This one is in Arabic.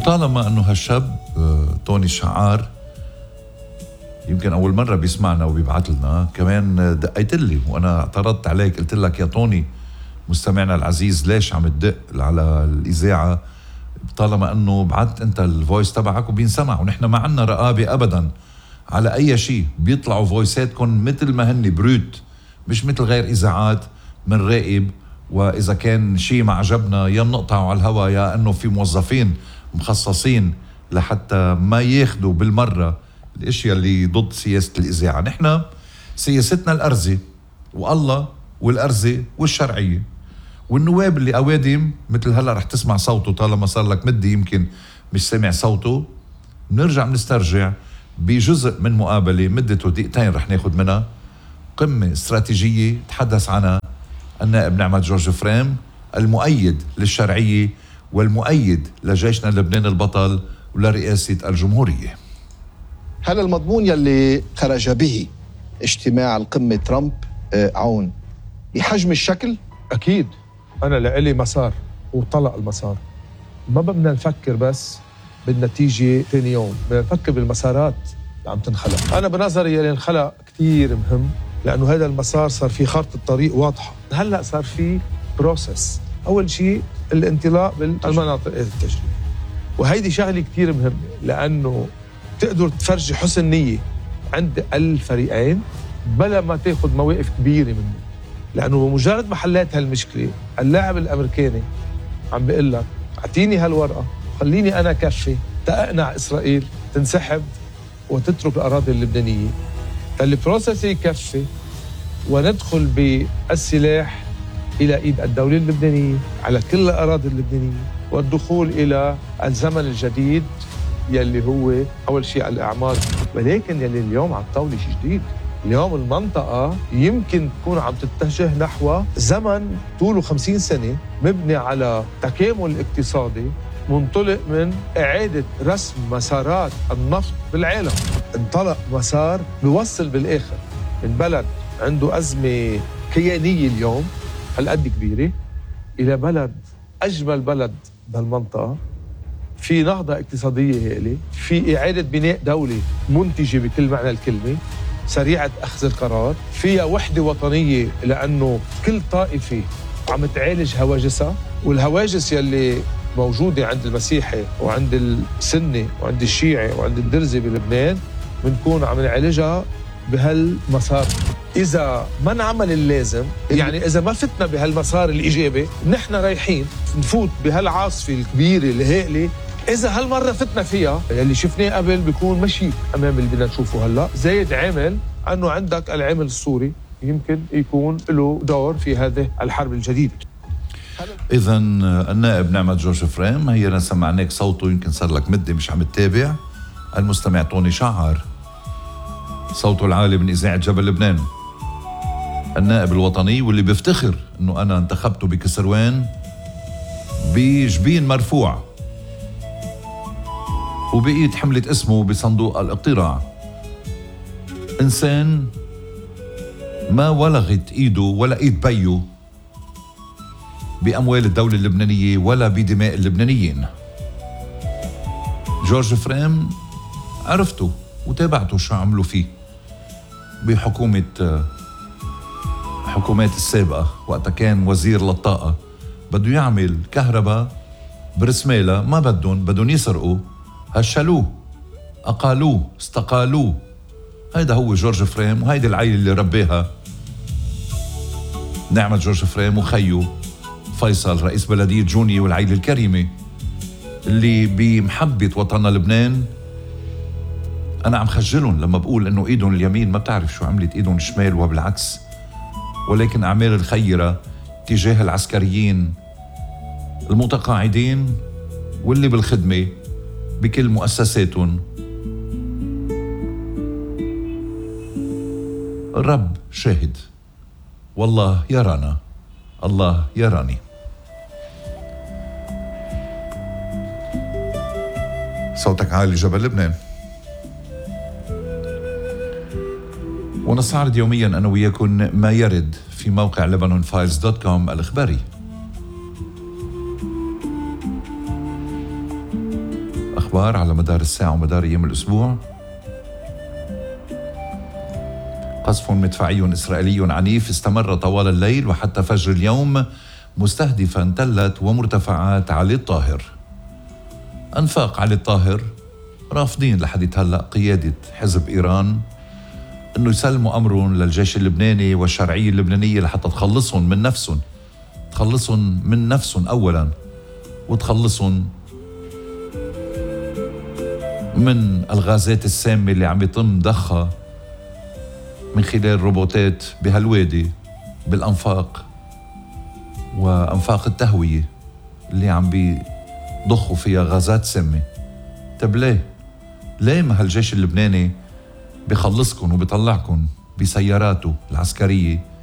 وطالما أنه هالشاب توني الشعار يمكن أول مرة بيسمعنا وبيبعت لنا، كمان دقيت لي وأنا اعترضت عليك، قلت لك يا توني مستمعنا العزيز ليش عم تدق على الإذاعة طالما أنه بعت أنت الفويس تبعك وبينسمع، ونحن ما عنا رقابة أبدا على أي شيء، بيطلعوا فويساتكم مثل ما هن بروت، مش مثل غير إذاعات من راقب، وإذا كان شيء ما عجبنا يا منقطعه على الهوا يا أنه في موظفين مخصصين لحتى ما ياخدوا بالمرة الاشياء اللي ضد سياسة الإذاعة. نحن سياستنا الأرزة والله والأرزة والشرعية، والنواب اللي أوادم مثل هلا رح تسمع صوته طالما صار لك مدة يمكن مش سمع صوته، بنرجع بنسترجع بجزء من مقابلة مدته دقيقتين رح ناخد منها، قمة استراتيجية تحدث عنها النائب نعمت جورج فريم المؤيد للشرعية والمؤيد لجيشنا اللبناني البطل ولرئاسة الجمهورية. هل المضمون يلي خرج به اجتماع القمة ترامب عون بحجم الشكل؟ أكيد أنا لإلي مسار وطلق المسار، ما بدنا نفكر بس بالنتيجة ثاني يوم، بدنا نفكر بالمسارات اللي عم تنخلق. أنا بنظري يلي انخلق كتير مهم، لأنه هذا المسار صار فيه خارطة الطريق واضحة. هلأ صار فيه بروسس، أول شيء الانطلاق بالمناطق التجريبية، وهيدي شغلة كتير مهمة لأنه تقدر تفرجي حسن نية عند الفريقين بلا ما تاخد مواقف كبيرة منه، لأنه بمجرد ما حليت هالمشكلة اللاعب الأمريكاني عم بيقول لك أعطيني هالورقة خليني أنا كفي تقنع إسرائيل تنسحب وتترك الأراضي اللبنانية، فالبروسس يكفي وندخل بالسلاح إلى إيد الدولة اللبنانية على كل الأراضي اللبنانية، والدخول إلى الزمن الجديد يلي هو أول شيء الإعمار. ولكن يلي اليوم على الطاولة شيء جديد، اليوم المنطقة يمكن تكون عم تتجه نحو زمن طوله 50 سنة مبني على تكامل اقتصادي منطلق من إعادة رسم مسارات النفط بالعالم. انطلق مسار بيوصل بالآخر من بلد عنده أزمة كيانية اليوم هالقد كبيرة إلى بلد أجمل بلد بهالمنطقة، في نهضة اقتصادية هائلة، في إعادة بناء دولة منتجة بكل معنى الكلمة، سريعة أخذ القرار، فيها وحدة وطنية لأنه كل طائفة عم تعالج هواجسها، والهواجس يلي موجودة عند المسيحي وعند السني وعند الشيعي وعند الدرزي بلبنان بنكون عم نعالجها بهالمسار. إذا ما نعمل اللازم، يعني إذا ما فتنا بهالمسار الإيجابي نحن رايحين نفوت بهالعاصفة الكبيرة الهائلة. إذا هالمرة فتنا فيها اللي شفناه قبل بيكون مشي أمام اللي بدنا نشوفه هلأ، زايد عامل أنه عندك العامل السوري يمكن يكون له دور في هذه الحرب الجديدة. إذا النائب نعمت جورج فريم هي سمعناك صوته، يمكن صار لك مدة مش عم تتابع، المستمع توني شعار صوته العالي من إذاعة جبل لبنان، النائب الوطني واللي بيفتخر أنه أنا انتخبته بكسروان بجبين مرفوع وبقيت حملة اسمه بصندوق الاقتراع. إنسان ما ولغت إيده ولا إيد بيه بأموال الدولة اللبنانية ولا بدماء اللبنانيين. جورج فريم عرفته وتابعته شو عملوا فيه حكومات السابقة وقتها كان وزير للطاقة، بده يعمل كهرباء برسمالة، ما بدهم يسرقوا، هشلوه أقالوه استقالوه. هيدا هو جورج فريم، وهيدي العيلة اللي ربيها نعمت جورج فريم وخيو فيصل رئيس بلدية جونية والعيلة الكريمة اللي بمحبة وطننا لبنان. أنا عم خجلهم لما بقول إنه إيدهم اليمين ما بتعرف شو عملت إيدهم الشمال، وبالعكس، ولكن أعمال الخيرة تجاه العسكريين المتقاعدين واللي بالخدمة بكل مؤسساتهم. الرب شاهد، والله يرانا، الله يراني. صوتك عالي جبل لبنان. ونستعرض يوميا أنا وياكم ما يرد في موقع LebanonFiles.com الإخباري. الأخبار على مدار الساعة ومدار أيام الأسبوع. قصف مدفعي إسرائيلي عنيف استمر طوال الليل وحتى فجر اليوم، مستهدفا تلة ومرتفعات علي الطاهر. أنفاق علي الطاهر رافضين لحديث هلأ قيادة حزب إيران أنه يسلموا أمرهم للجيش اللبناني والشرعية اللبنانية لحتى تخلصهم من نفسهم أولا، وتخلصهم من الغازات السامة اللي عم يتم ضخها من خلال روبوتات بهالوادي بالأنفاق وأنفاق التهوية اللي عم بيضخوا فيها غازات سامة. طب ليه ما هالجيش اللبناني بيخلصكم وبيطلعكم بسياراته العسكرية